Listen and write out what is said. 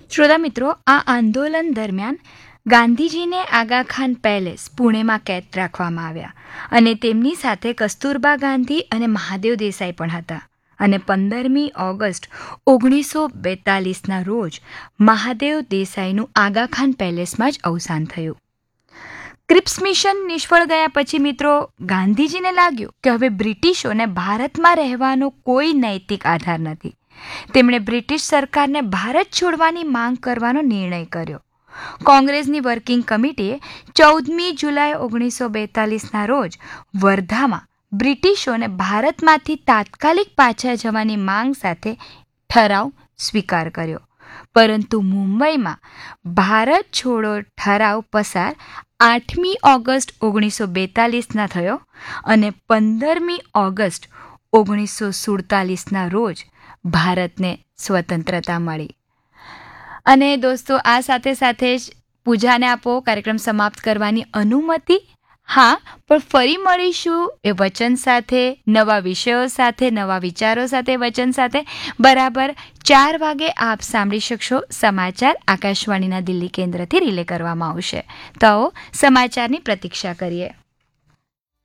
શ્રોતા મિત્રો, આ આંદોલન દરમિયાન ગાંધીજીને આગા ખાન પેલેસ પુણેમાં કેદ રાખવામાં આવ્યા અને તેમની સાથે કસ્તુરબા ગાંધી અને મહાદેવ દેસાઈ પણ હતા. અને 15મી ઓગસ્ટ 1942ના રોજ મહાદેવ દેસાઈનું આગા ખાન પેલેસમાં જ અવસાન થયું. ક્રિપ્સ મિશન નિષ્ફળ ગયા પછી મિત્રો ગાંધીજીને લાગ્યું કે હવે બ્રિટિશોને ભારતમાં રહેવાનો કોઈ નૈતિક આધાર નથી. તેમણે બ્રિટિશ સરકારને ભારત છોડવાની માંગ કરવાનો નિર્ણય કર્યો. કોંગ્રેસની વર્કિંગ કમિટીએ 14મી જુલાઈ 1942ના રોજ વર્ધામાં બ્રિટિશોને ભારતમાંથી તાત્કાલિક પાછા જવાની માંગ સાથે ઠરાવ સ્વીકાર કર્યો. પરંતુ મુંબઈમાં ભારત છોડો ઠરાવ પસાર 8મી ઓગસ્ટ 1942ના થયો અને 15મી ઓગસ્ટ 1947ના રોજ ભારતને સ્વતંત્રતા મળી. અને દોસ્તો, આ સાથે સાથે જ પૂજાને આપો કાર્યક્રમ સમાપ્ત કરવાની અનુમતિ. હા, પણ ફરી મળીશું એ વચન સાથે, નવા વિષયો સાથે, નવા વિચારો સાથે, વચન સાથે. બરાબર 4 વાગે આપ સાંભળી શકશો સમાચાર આકાશવાણીના દિલ્હી કેન્દ્રથી રિલે કરવામાં આવશે. તો સમાચારની પ્રતીક્ષા કરીએ.